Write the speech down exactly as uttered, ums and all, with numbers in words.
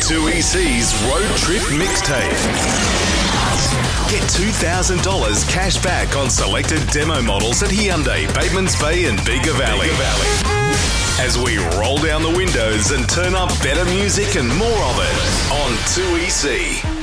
two E C's Road Trip Mixtape. Get two thousand dollars cash back on selected demo models at Hyundai, Batemans Bay and Bega Valley. As we roll down the windows and turn up better music and more of it on two E C.